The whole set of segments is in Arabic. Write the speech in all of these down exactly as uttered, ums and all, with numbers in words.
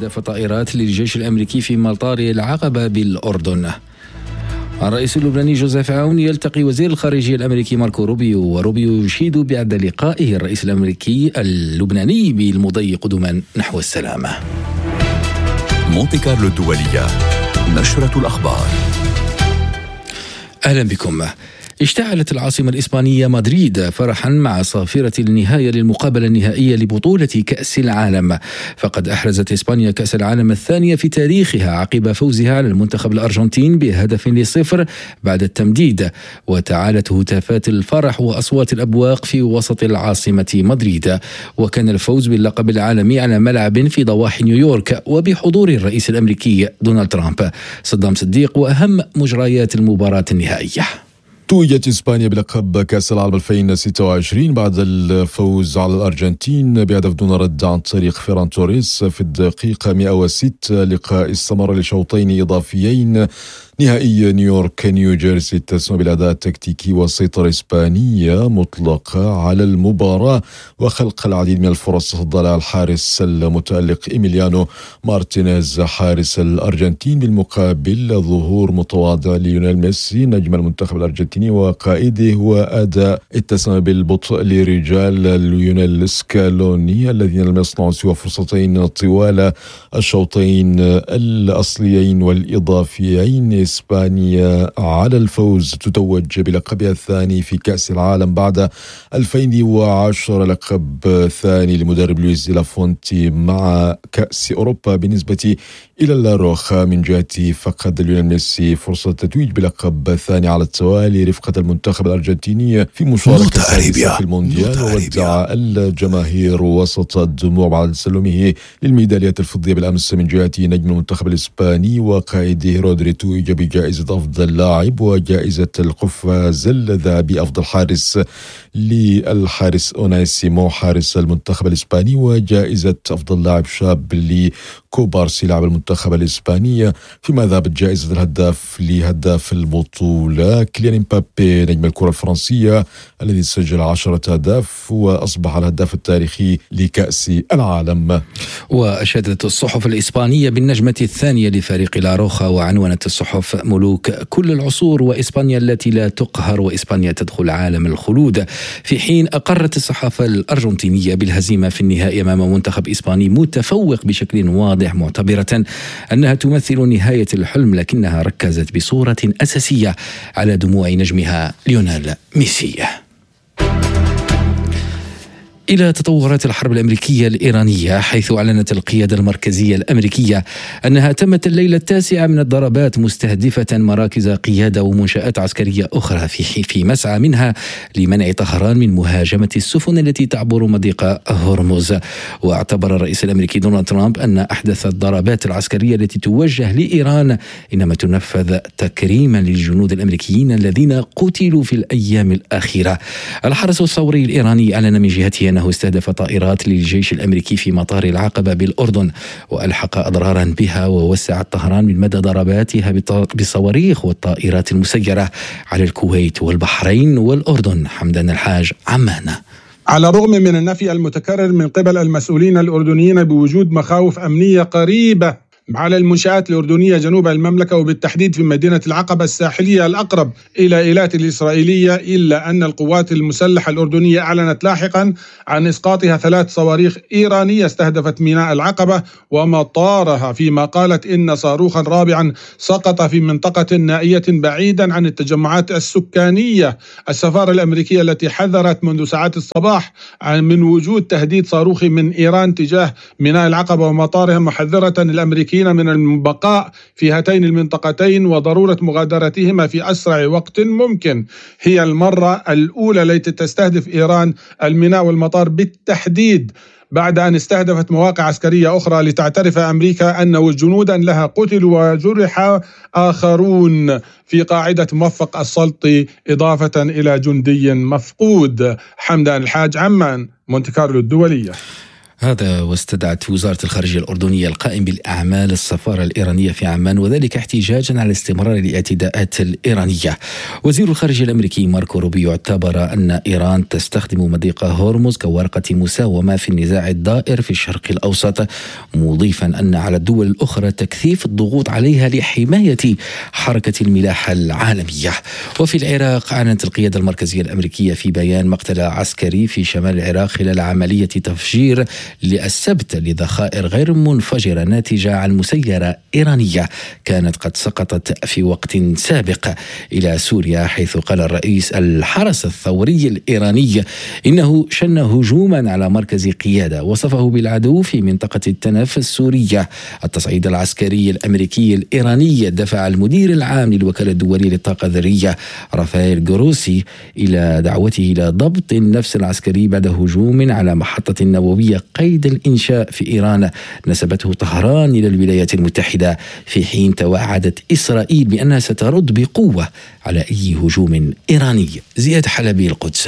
استهدف طائرات للجيش الأمريكي في مطار العقبة بالأردن. الرئيس اللبناني جوزيف عون يلتقي وزير الخارجية الأمريكي ماركو روبيو، وروبيو يشيد بعد لقائه الرئيس الأمريكي اللبناني بالمضي قدما نحو السلامة. مونتي كارلو الدولية، نشرة الأخبار. أهلا بكم. اشتعلت العاصمة الإسبانية مدريد فرحا مع صافرة النهاية للمقابلة النهائية لبطولة كأس العالم، فقد أحرزت إسبانيا كأس العالم الثانية في تاريخها عقب فوزها على المنتخب الأرجنتين بهدف لصفر بعد التمديد، وتعالت هتافات الفرح وأصوات الأبواق في وسط العاصمة مدريد. وكان الفوز باللقب العالمي على ملعب في ضواحي نيويورك وبحضور الرئيس الأمريكي دونالد ترامب. صدام صديق وأهم مجريات المباراة النهائية. توجت إسبانيا بلقب كأس العالم ألفين وستة وعشرين بعد الفوز على الأرجنتين بهدف دون رد عن طريق فيران توريس في الدقيقة مئة وستة. لقاء استمر لشوطين إضافيين. نهائي نيويورك نيوجيرسي اتسم بالأداء التكتيكي والسيطرة إسبانية مطلقة على المباراة وخلق العديد من الفرص ضد الحارس المتألق إيميليانو مارتينيز حارس الأرجنتين. بالمقابل ظهور متواضع ليونيل ميسي نجم المنتخب الأرجنتيني وقائده، وأداء اتسم بالبطء لرجال ليونيل سكالوني الذين لم يصنعوا سوى فرصتين طوال الشوطين الأصليين والإضافيين. إسبانيا على الفوز تتوج بلقبها الثاني في كأس العالم بعد ألفين وعشرة، لقب ثاني لمدرب لويس دي لافونتي مع كأس أوروبا. بالنسبة إلى اللاروخا من جهته فقد ليونيل ميسي فرصة التتويج بلقب الثاني على التوالي رفقة المنتخب الأرجنتيني في مشاركة في المونديال، وودع الجماهير وسط الدموع بعد تسلمه للميداليات الفضية بالأمس من جهته نجم المنتخب الإسباني وقائده رودري تويج بجائزة أفضل لاعب وجائزة القفاز الذهبي أفضل حارس للحارس أوناي سيمون حارس المنتخب الإسباني، وجائزة أفضل لاعب شاب لكوبارسي لاعب المنتخب الإسباني. فيما ذهبت جائزة الهداف لهداف البطولة كيليان امبابي نجم الكرة الفرنسية الذي سجل عشرة أهداف وأصبح الهداف التاريخي لكأس العالم. وأشادت الصحف الإسبانية بالنجمة الثانية لفريق لاروخا، وعنونت الصحف ملوك كل العصور وإسبانيا التي لا تقهر وإسبانيا تدخل عالم الخلود، في حين أقرت الصحافة الأرجنتينية بالهزيمة في النهائي أمام منتخب إسباني متفوق بشكل واضح، معتبرة أنها تمثل نهاية الحلم، لكنها ركزت بصورة أساسية على دموع نجمها ليونيل ميسي. إلى تطورات الحرب الأمريكية الإيرانية، حيث أعلنت القيادة المركزية الأمريكية أنها تمت الليلة التاسعة من الضربات مستهدفة مراكز قيادة ومنشآت عسكرية أخرى في في مسعى منها لمنع طهران من مهاجمة السفن التي تعبر مضيق هرمز. واعتبر الرئيس الأمريكي دونالد ترامب أن أحدث الضربات العسكرية التي توجه لإيران إنما تنفذ تكريما للجنود الأمريكيين الذين قتلوا في الأيام الأخيرة. الحرس الثوري الإيراني أعلن من جهته أنه استهدف طائرات للجيش الأمريكي في مطار العقبة بالأردن وألحق أضرارا بها، ووسعت طهران من مدى ضرباتها بالصواريخ والطائرات المسيرة على الكويت والبحرين والأردن. حمدان الحاج، عمان. على الرغم من النفي المتكرر من قبل المسؤولين الأردنيين بوجود مخاوف أمنية قريبة على المنشآت الأردنية جنوب المملكة وبالتحديد في مدينة العقبة الساحلية الأقرب إلى إيلات الإسرائيلية، إلا أن القوات المسلحة الأردنية أعلنت لاحقا عن إسقاطها ثلاث صواريخ إيرانية استهدفت ميناء العقبة ومطارها، فيما قالت إن صاروخا رابعا سقط في منطقة نائية بعيدا عن التجمعات السكانية. السفارة الأمريكية التي حذرت منذ ساعات الصباح من وجود تهديد صاروخي من إيران تجاه ميناء العقبة ومطارها، محذرة الأمريكيين من البقاء في هاتين المنطقتين وضرورة مغادرتهما في أسرع وقت ممكن. هي المرة الأولى التي تستهدف إيران الميناء والمطار بالتحديد بعد أن استهدفت مواقع عسكرية أخرى، لتعترف أمريكا أنه جنودا لها قتلوا وجرح آخرون في قاعدة موفق السلطي، إضافة إلى جندي مفقود. حمدان الحاج، عمان، مونتي كارلو الدولية. هذا واستدعت وزارة الخارجية الأردنية القائم بالأعمال السفارة الإيرانية في عمان، وذلك احتجاجا على استمرار الاعتداءات الإيرانية. وزير الخارجية الأمريكي ماركو روبيو اعتبر أن إيران تستخدم مضيق هرمز كورقة مساومة في النزاع الدائر في الشرق الأوسط، مضيفا أن على الدول الأخرى تكثيف الضغوط عليها لحماية حركة الملاحة العالمية. وفي العراق أعلنت القيادة المركزية الأمريكية في بيان مقتل عسكري في شمال العراق خلال عملية تفجير للسبت لذخائر غير منفجرة ناتجة عن مسيرة إيرانية كانت قد سقطت في وقت سابق إلى سوريا، حيث قال الرئيس الحرس الثوري الإيراني إنه شن هجوما على مركز قيادة وصفه بالعدو في منطقة التنف السورية. التصعيد العسكري الأمريكي الإيراني دفع المدير العام للوكالة الدولية للطاقة الذرية رافائيل جروسي إلى دعوته إلى ضبط النفس العسكري بعد هجوم على محطة نووية قيد الإنشاء في إيران نسبته طهران إلى الولايات المتحدة، في حين توعدت إسرائيل بأنها سترد بقوة على أي هجوم إيراني. زياد حلبي، القدس.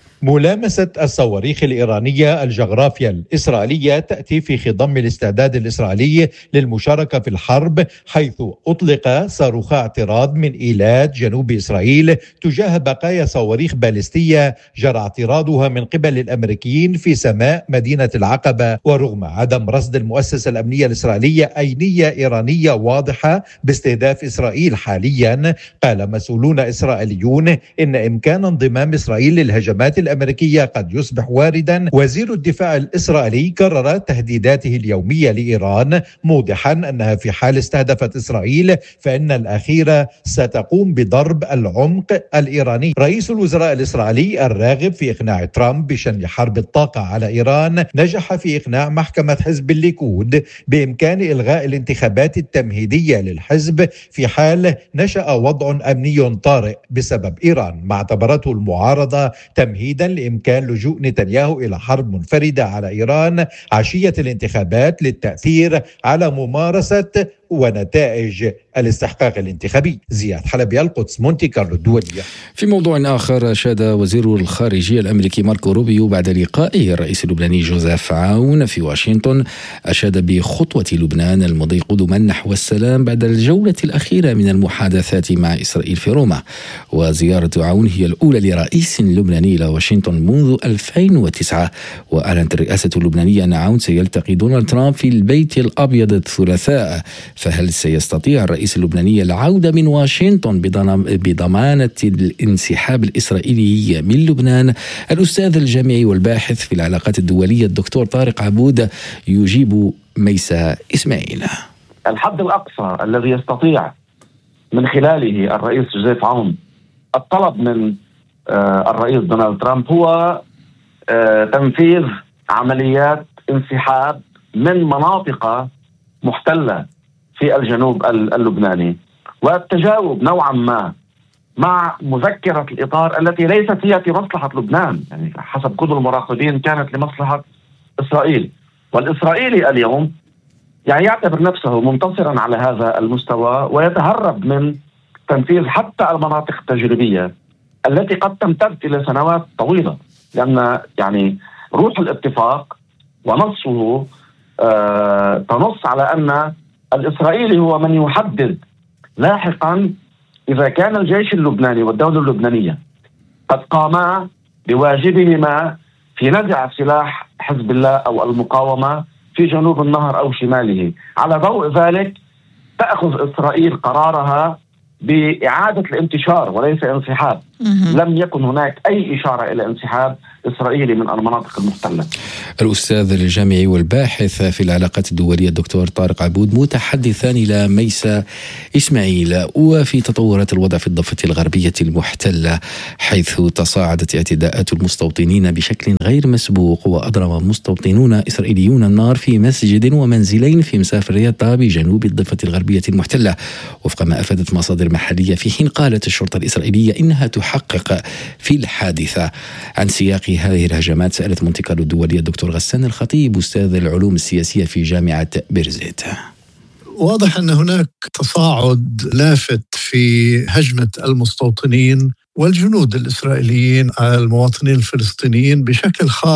ملامسة الصواريخ الإيرانية الجغرافيا الإسرائيلية تأتي في خضم الاستعداد الإسرائيلي للمشاركة في الحرب، حيث أطلق صاروخ اعتراض من إيلات جنوب إسرائيل تجاه بقايا صواريخ باليستية جرى اعتراضها من قبل الأمريكيين في سماء مدينة العقبة. ورغم عدم رصد المؤسسة الأمنية الإسرائيلية أي نية إيرانية واضحة باستهداف إسرائيل حاليا، قال مسؤولون إسرائيليون إن إمكان انضمام إسرائيل للهجمات الأمريكية قد يصبح واردا. وزير الدفاع الإسرائيلي كرر تهديداته اليومية لإيران، موضحا أنها في حال استهدفت إسرائيل فإن الأخيرة ستقوم بضرب العمق الإيراني. رئيس الوزراء الإسرائيلي الراغب في إقناع ترامب بشن حرب الطاقة على إيران نجح في إقناع محكمة حزب الليكود بإمكان إلغاء الانتخابات التمهيدية للحزب في حال نشأ وضع أمني طارئ بسبب إيران، ما اعتبرته المعارضة تمهيدا لإمكان لجوء نتنياهو إلى حرب منفردة على إيران عشية الانتخابات للتأثير على ممارسة ونتائج الاستحقاق الانتخابي. زياد حلبي، القدس، مونتي كارلو الدولية. في موضوع آخر، أشاد وزير الخارجية الأمريكي ماركو روبيو بعد لقائه الرئيس اللبناني جوزيف عون في واشنطن، أشاد بخطوة لبنان المضي قدما نحو السلام بعد الجولة الأخيرة من المحادثات مع إسرائيل في روما. وزيارة عون هي الأولى لرئيس لبناني إلى واشنطن منذ ألفين وتسعة. وأعلنت الرئاسة اللبنانية أن عون سيلتقي دونالد ترامب في البيت الأبيض الثلاثاء. فهل سيستطيع الرئيس اللبناني العودة من واشنطن بضمانة الانسحاب الإسرائيلي من لبنان؟ الأستاذ الجامعي والباحث في العلاقات الدولية الدكتور طارق عبود يجيب ميسا إسماعيل. الحد الأقصى الذي يستطيع من خلاله الرئيس جوزيف عون الطلب من الرئيس دونالد ترامب هو تنفيذ عمليات انسحاب من مناطق محتلة في الجنوب اللبناني، والتجاوب نوعا ما مع مذكرة الإطار التي ليست هي في مصلحة لبنان، يعني حسب كل المراقبين كانت لمصلحة إسرائيل. والإسرائيلي اليوم يعني يعتبر نفسه منتصرا على هذا المستوى ويتهرب من تنفيذ حتى المناطق التجريبية التي قد تمتد إلى سنوات طويلة، لأن يعني روح الاتفاق ونصه آه تنص على أن الإسرائيلي هو من يحدد لاحقا إذا كان الجيش اللبناني والدولة اللبنانية قد قاما بواجبهما في نزع سلاح حزب الله أو المقاومة في جنوب النهر أو شماله. على ضوء ذلك تأخذ إسرائيل قرارها بإعادة الانتشار وليس انسحاب. لم يكن هناك أي إشارة إلى انسحاب إسرائيلي من المناطق المحتلة. الأستاذ الجامعي والباحث في العلاقات الدولية الدكتور طارق عبود متحدثان إلى ميسا إسماعيل. وفي تطورات الوضع في الضفة الغربية المحتلة، حيث تصاعدت اعتداءات المستوطنين بشكل غير مسبوق، وأضرم مستوطنون إسرائيليون النار في مسجد ومنزلين في مسافة رياضة بجنوب الضفة الغربية المحتلة وفق ما أفادت مصادر محلية، في حين قالت الشرطة الإسرائيلية إنها تحقق في الحادثة. عن سياق هذه الهجمات سألت مونتي كارلو الدولية الدكتور غسان الخطيب أستاذ العلوم السياسية في جامعة بيرزيت. واضح أن هناك تصاعد لافت في هجمة المستوطنين والجنود الإسرائيليين على المواطنين الفلسطينيين بشكل خاص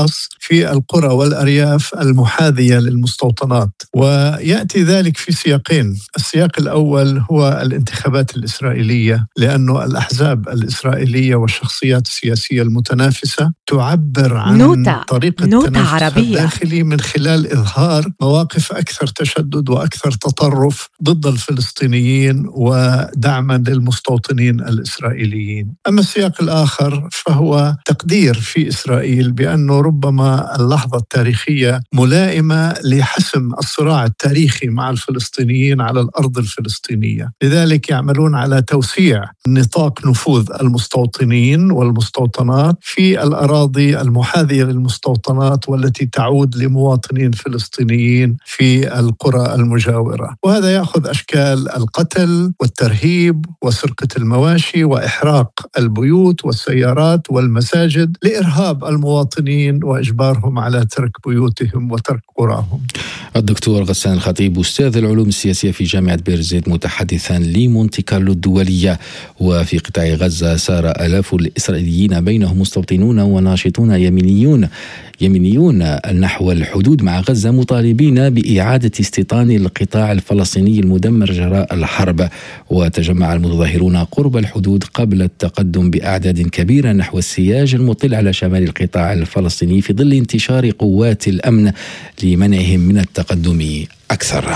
في القرى والأرياف المحاذية للمستوطنات، ويأتي ذلك في سياقين. السياق الأول هو الانتخابات الإسرائيلية، لأن الأحزاب الإسرائيلية والشخصيات السياسية المتنافسة تعبر عن نوتة. طريقة نوتة التنافس عربية. الداخلي من خلال إظهار مواقف أكثر تشدد وأكثر تطرف ضد الفلسطينيين ودعما للمستوطنين الإسرائيليين. أما السياق الآخر فهو تقدير في إسرائيل بأنه ربما اللحظة التاريخية ملائمة لحسم الصراع التاريخي مع الفلسطينيين على الأرض الفلسطينية، لذلك يعملون على توسيع نطاق نفوذ المستوطنين والمستوطنات في الأراضي المحاذية للمستوطنات والتي تعود لمواطنين فلسطينيين في القرى المجاورة. وهذا يأخذ أشكال القتل والترهيب وسرقة المواشي وإحراق البيوت والسيارات والمساجد لإرهاب المواطنين وإجبارهم على ترك بيوتهم وترك قراهم. الدكتور غسان الخطيب أستاذ العلوم السياسية في جامعة بيرزيت متحدثا لمونتي كارلو الدولية. وفي قطاع غزة سار آلاف الإسرائيليين بينهم مستوطنون وناشطون يمينيون يمينيون نحو الحدود مع غزة مطالبين بإعادة استيطان القطاع الفلسطيني المدمر جراء الحرب. وتجمع المتظاهرون قرب الحدود قبل التقدم بأعداد كبيرة نحو السياج المطل على شمال القطاع الفلسطيني في ظل انتشار قوات الأمن لمنعهم من التقدم أكثر.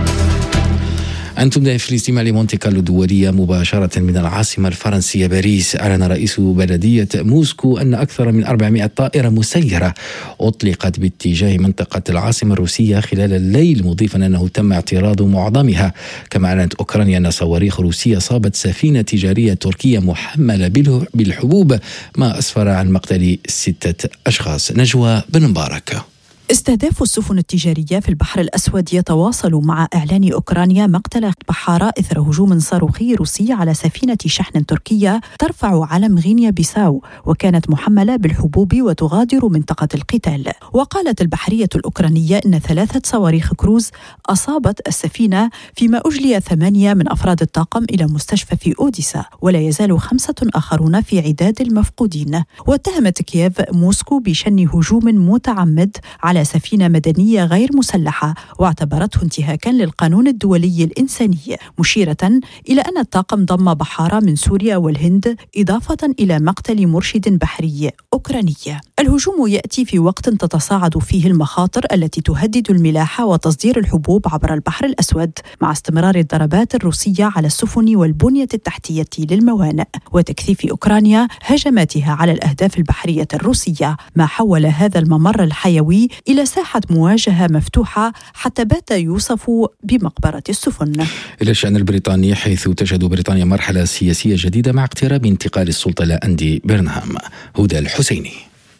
أنتم في الاستماع لمونتي كارلو الدولية مباشرة من العاصمة الفرنسية باريس. أعلن رئيس بلدية موسكو أن أكثر من أربعمائة طائرة مسيرة أطلقت باتجاه منطقة العاصمة الروسية خلال الليل، مضيفا أنه تم اعتراض معظمها. كما أعلنت أوكرانيا أن صواريخ روسية صابت سفينة تجارية تركية محملة بالحبوب، ما أسفر عن مقتل ستة أشخاص. نجوى بن مبارك. استهداف السفن التجارية في البحر الأسود يتواصل مع إعلان أوكرانيا مقتل بحارة إثر هجوم صاروخي روسي على سفينة شحن تركية ترفع علم غينيا بيساو، وكانت محملة بالحبوب وتغادر منطقة القتال. وقالت البحرية الأوكرانية إن ثلاثة صواريخ كروز أصابت السفينة، فيما أجلي ثمانية من أفراد الطاقم إلى مستشفى في أوديسا، ولا يزال خمسة آخرون في عداد المفقودين. واتهمت كييف موسكو بشن هجوم متعمد على سفينة مدنية غير مسلحة، واعتبرته انتهاكا للقانون الدولي الإنساني، مشيرة إلى أن الطاقم ضم بحارة من سوريا والهند، إضافة إلى مقتل مرشد بحري أوكراني. الهجوم يأتي في وقت تتصاعد فيه المخاطر التي تهدد الملاحة وتصدير الحبوب عبر البحر الأسود، مع استمرار الضربات الروسية على السفن والبنية التحتية للموانئ وتكثيف أوكرانيا هجماتها على الأهداف البحرية الروسية، ما حول هذا الممر الحيوي إلى ساحة مواجهة مفتوحة حتى بات يوصف بمقبرة السفن. إلى الشأن البريطاني، حيث تشهد بريطانيا مرحلة سياسية جديدة مع اقتراب انتقال السلطة إلى أندي بيرنهام. هدى الحسيني.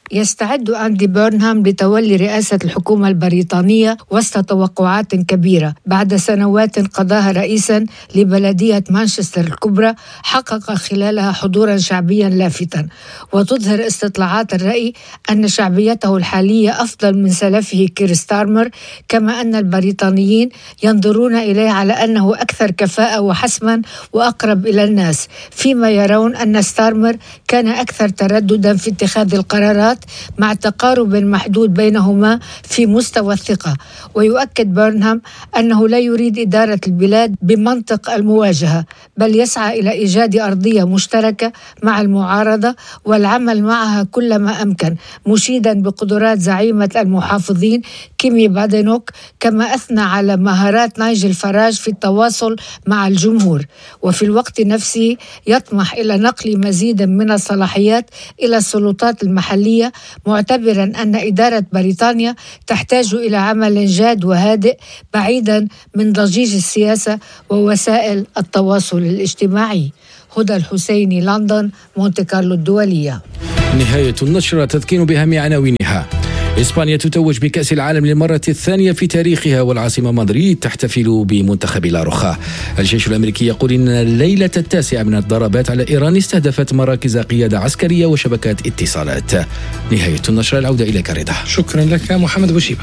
يستعد أندي بيرنهام لتولي رئاسة الحكومة البريطانية وسط توقعات كبيرة بعد سنوات قضاها رئيسا لبلدية مانشستر الكبرى حقق خلالها حضورا شعبيا لافتا. وتظهر استطلاعات الرأي أن شعبيته الحالية أفضل من سلفه كير ستارمر، كما أن البريطانيين ينظرون إليه على أنه أكثر كفاءة وحسما وأقرب إلى الناس، فيما يرون أن ستارمر كان أكثر ترددا في اتخاذ القرارات مع تقارب محدود بينهما في مستوى الثقة. ويؤكد بيرنهام أنه لا يريد إدارة البلاد بمنطق المواجهة، بل يسعى إلى إيجاد أرضية مشتركة مع المعارضة والعمل معها كلما أمكن، مشيدا بقدرات زعيمة المحافظين كيمي بادينوك، كما أثنى على مهارات نايجل فراج في التواصل مع الجمهور. وفي الوقت نفسه يطمح إلى نقل مزيد من الصلاحيات إلى السلطات المحلية، معتبرا أن إدارة بريطانيا تحتاج إلى عمل جاد وهادئ بعيدا من ضجيج السياسة ووسائل التواصل الاجتماعي. هدى الحسيني، لندن، مونتي كارلو الدولية. نهاية النشرة. تذكير بأهم عناوينها. إسبانيا تتوج بكأس العالم للمرة الثانية في تاريخها، والعاصمة مدريد تحتفل بمنتخب لاروخا. الجيش الأمريكي يقول إن الليلة التاسعة من الضربات على إيران استهدفت مراكز قيادة عسكرية وشبكات اتصالات. نهاية النشرة. العودة إليك رضا. شكرا لك محمد بوشيبة.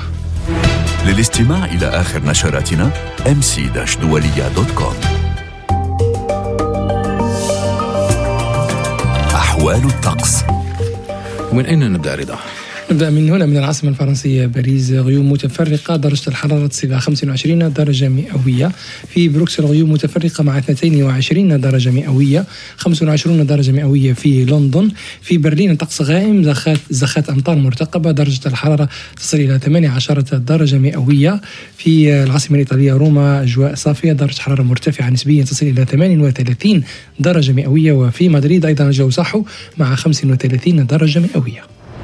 للاستماع إلى آخر نشراتنا إم سي دولية دوت كوم. أحوال الطقس. ومن أين نبدأ رضا؟ نبدأ من هنا من العاصمة الفرنسية باريس. غيوم متفرقة، درجة الحرارة تصل إلى خمسة وعشرين درجة مئوية. في بروكسل غيوم متفرقة مع اثنين وعشرين درجة مئوية. خمسة وعشرين درجة مئوية في لندن. في برلين طقس غائم، زخات زخات أمطار مرتقبة، درجة الحرارة تصل إلى ثمانية عشر درجة مئوية. في العاصمة الإيطالية روما أجواء صافية، درجة حرارة مرتفعة نسبيا تصل إلى ثمانية وثلاثين درجة مئوية. وفي مدريد أيضا الجو صحو مع خمسة وثلاثين درجة مئوية.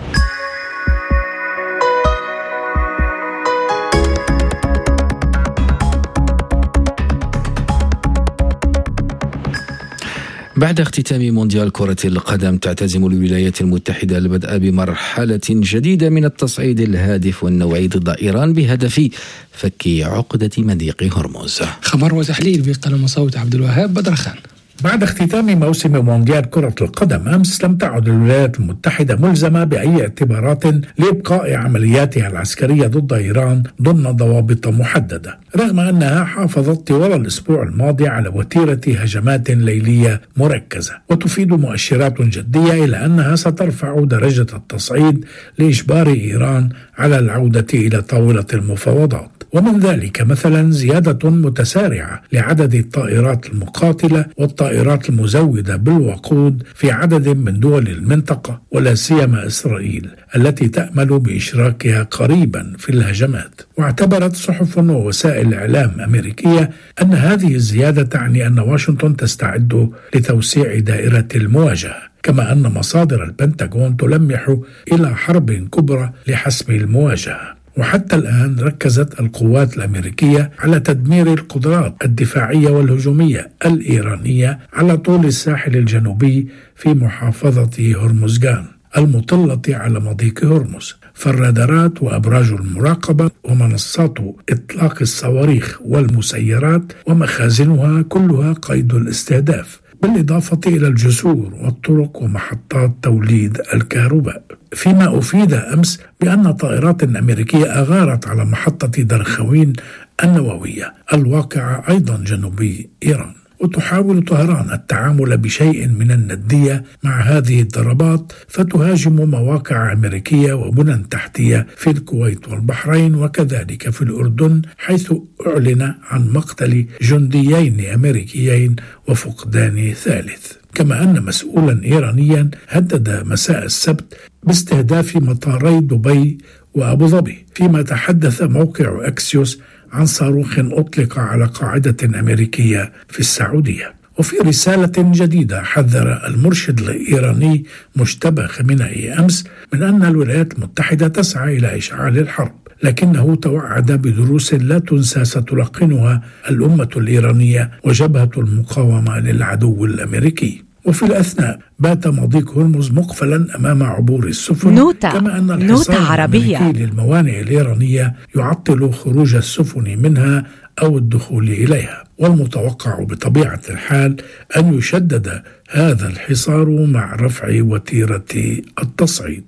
بعد اختتام مونديال كرة القدم، تعتزم الولايات المتحدة البدء بمرحلة جديدة من التصعيد الهادف والنوعي ضد إيران بهدف فك عقدة مضيق هرمز. خبر وتحليل بقلم وصوت عبد الوهاب بدرخان. بعد اختتام موسم مونديال كرة القدم أمس، لم تعد الولايات المتحدة ملزمة بأي اعتبارات لإبقاء عملياتها العسكرية ضد إيران ضمن ضوابط محددة، رغم أنها حافظت طوال الأسبوع الماضي على وتيرة هجمات ليلية مركزة، وتفيد مؤشرات جدية إلى أنها سترفع درجة التصعيد لإجبار إيران على العودة إلى طاولة المفاوضات. ومن ذلك مثلا زيادة متسارعة لعدد الطائرات المقاتلة والطائرات المزودة بالوقود في عدد من دول المنطقة، ولا سيما إسرائيل التي تأمل بإشراكها قريبا في الهجمات. واعتبرت صحف ووسائل إعلام أمريكية أن هذه الزيادة تعني أن واشنطن تستعد لتوسيع دائرة المواجهة، كما أن مصادر البنتاغون تلمح إلى حرب كبرى لحسم المواجهة. وحتى الآن ركزت القوات الأمريكية على تدمير القدرات الدفاعية والهجومية الإيرانية على طول الساحل الجنوبي في محافظة هرمزغان المطلة على مضيق هرمز. فالرادارات وأبراج المراقبة ومنصات إطلاق الصواريخ والمسيرات ومخازنها كلها قيد الاستهداف، بالإضافة إلى الجسور والطرق ومحطات توليد الكهرباء. فيما أفيد أمس بأن طائرات أمريكية أغارت على محطة درخوين النووية الواقعة أيضا جنوبي إيران. وتحاول طهران التعامل بشيء من الندية مع هذه الضربات، فتهاجم مواقع أمريكية وبنى تحتية في الكويت والبحرين وكذلك في الأردن، حيث أعلن عن مقتل جنديين أمريكيين وفقدان ثالث. كما أن مسؤولا إيرانيا هدد مساء السبت باستهداف مطاري دبي وأبو ظبي، فيما تحدث موقع أكسيوس عن صاروخ أطلق على قاعدة أمريكية في السعودية. وفي رسالة جديدة حذر المرشد الإيراني مجتبى خامنئي أمس من أن الولايات المتحدة تسعى إلى إشعال الحرب، لكنه توعد بدروس لا تنسى ستلقنها الأمة الإيرانية وجبهة المقاومة للعدو الأمريكي. وفي الأثناء بات مضيق هرمز مقفلا أمام عبور السفن، نوتة. كما أن الحصار الأمريكي للموانئ الإيرانية يعطل خروج السفن منها أو الدخول إليها. والمتوقع بطبيعة الحال أن يشدد هذا الحصار مع رفع وتيرة التصعيد.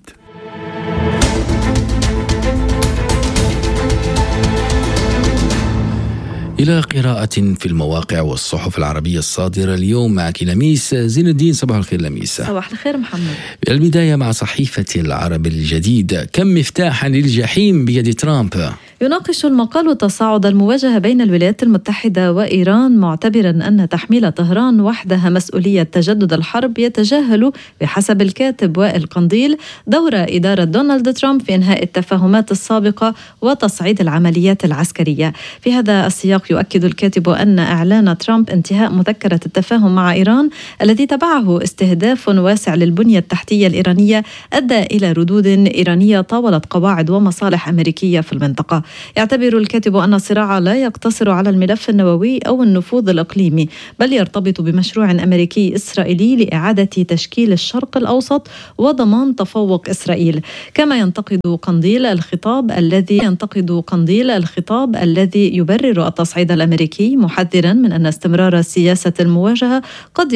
إلى قراءة في المواقع والصحف العربية الصادرة اليوم معك لميس زين الدين. صباح الخير لميس. صباح الخير محمد. البداية مع صحيفة العرب الجديد. كم مفتاحا للجحيم بيد ترامب؟ يناقش المقال تصاعد المواجهة بين الولايات المتحدة وإيران، معتبرا أن تحميل طهران وحدها مسؤولية تجدد الحرب يتجاهل بحسب الكاتب وائل قنديل دور إدارة دونالد ترامب في إنهاء التفاهمات السابقة وتصعيد العمليات العسكرية. في هذا السياق يؤكد الكاتب أن إعلان ترامب انتهاء مذكرة التفاهم مع إيران الذي تبعه استهداف واسع للبنية التحتية الإيرانية أدى إلى ردود إيرانية طاولت قواعد ومصالح أمريكية في المنطقة. يعتبر الكاتب أن الصراع لا يقتصر على الملف النووي أو النفوذ الإقليمي، بل يرتبط بمشروع أمريكي إسرائيلي لإعادة تشكيل الشرق الأوسط وضمان تفوق إسرائيل. كما ينتقد قنديل الخطاب الذي ينتقد قنديل الخطاب الذي يبرر التصعيد الأمريكي، محذرا من أن استمرار سياسة المواجهة قد